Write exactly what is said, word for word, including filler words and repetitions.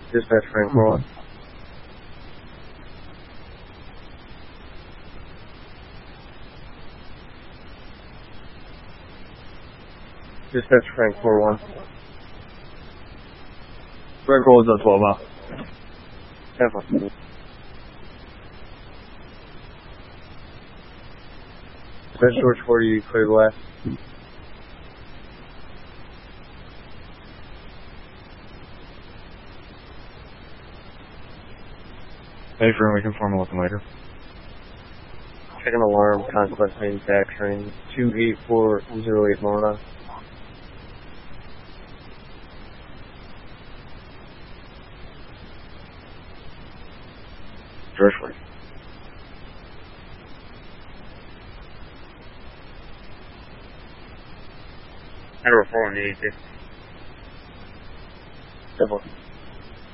Dispatch Frank four one. Dispatch Frank four one. Frank roll到左吧。 ten four. Dispatch George forty, clear blast. Hey, for we can form a looking later. Second alarm, Conquest Manufacturing, two eight four zero eight Lorna. George forty. Number four on the eight fifty. ten four.